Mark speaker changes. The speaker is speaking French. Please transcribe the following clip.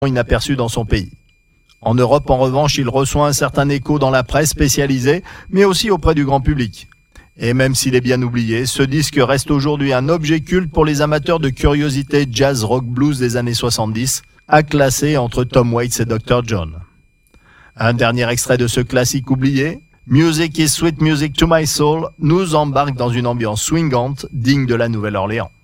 Speaker 1: inaperçu dans son pays. En Europe, en revanche, il reçoit un certain écho dans la presse spécialisée, mais aussi auprès du grand public. Et même s'il est bien oublié, ce disque reste aujourd'hui un objet culte pour les amateurs de curiosités jazz, rock, blues des années 70, à classer entre Tom Waits et Dr. John. Un dernier extrait de ce classique oublié, Music is Sweet Music to My Soul, nous embarque dans une ambiance swingante digne de la Nouvelle-Orléans.